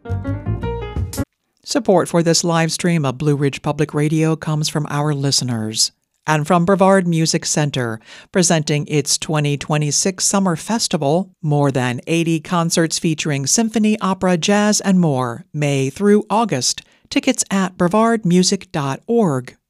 Support for this live stream of Blue Ridge Public Radio comes from our listeners and from Brevard Music Center, presenting its 2026 Summer Festival, more than 80 concerts featuring symphony, opera, jazz, and more, May through August. Tickets at brevardmusic.org.